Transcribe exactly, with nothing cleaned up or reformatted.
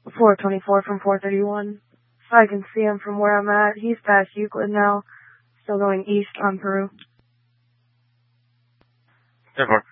four twenty-four from four thirty-one. So I can see him from where I'm at. He's past Euclid now, still going east on Peru. ten four.